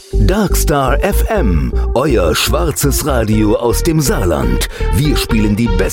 Darkstar FM, euer schwarzes Radio aus dem Saarland. Wir spielen die besten